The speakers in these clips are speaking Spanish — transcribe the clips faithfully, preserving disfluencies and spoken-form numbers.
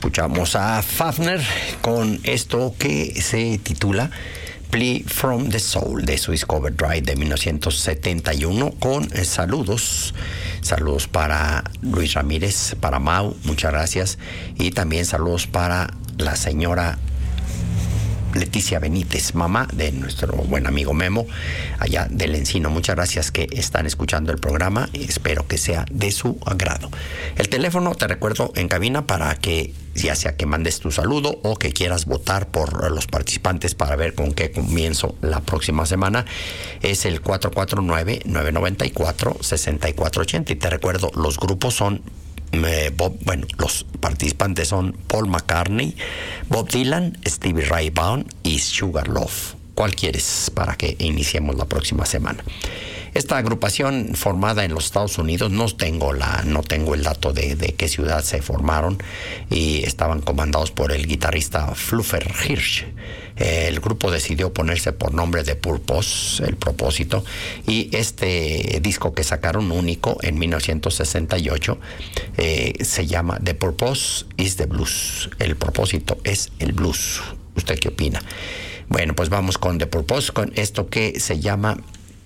Escuchamos a Fafner con esto que se titula Plea from the Soul de su Discover Drive de mil novecientos setenta y uno, con eh, saludos. Saludos para Luis Ramírez, para Mau, muchas gracias. Y también saludos para la señora Leticia Benítez, mamá de nuestro buen amigo Memo, allá del Encino. Muchas gracias que están escuchando el programa y espero que sea de su agrado. El teléfono, te recuerdo, en cabina para que ya sea que mandes tu saludo o que quieras votar por los participantes para ver con qué comienzo la próxima semana, es el cuatro cuatro nueve, nueve nueve cuatro, seis cuatro ocho cero. Y te recuerdo, los grupos son Eh, Bob, bueno, los participantes son Paul McCartney, Bob Dylan, Stevie Ray Vaughan y Sugarloaf. ¿Cuál quieres para que iniciemos la próxima semana? Esta agrupación formada en los Estados Unidos, no tengo la, no tengo el dato de, de qué ciudad se formaron, y estaban comandados por el guitarrista Fluffer Hirsch. Eh, el grupo decidió ponerse por nombre de Purpose, el propósito, y este disco que sacaron único en mil novecientos sesenta y ocho eh, se llama The Purpose is the Blues. El propósito es el blues. ¿Usted qué opina? Bueno, pues vamos con The Purpose, con esto que se llama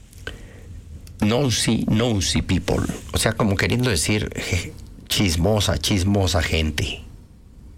Nosy, Nosy People. O sea, como queriendo decir chismosa, chismosa gente.